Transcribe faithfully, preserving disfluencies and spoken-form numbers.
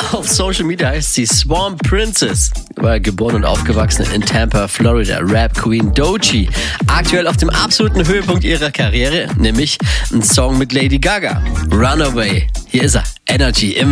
Auf Social Media heißt sie Swamp Princess. War geboren und aufgewachsen in Tampa, Florida. Rap Queen Doechii. Aktuell auf dem absoluten Höhepunkt ihrer Karriere, nämlich ein Song mit Lady Gaga. Runaway. Hier ist er. Energy. Immer